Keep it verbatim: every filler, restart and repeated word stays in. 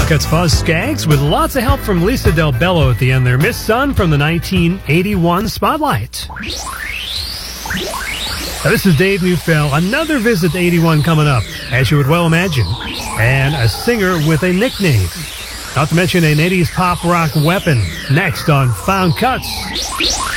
Cuts Buzz Skaggs with lots of help from Lisa Del Bello at the end there. Miss Sun from the nineteen eighty-one Spotlight. Now, this is Dave Neufeld. Another visit to eighty-one coming up, as you would well imagine. And a singer with a nickname. Not to mention an eighties pop rock weapon. Next on Found Cuts.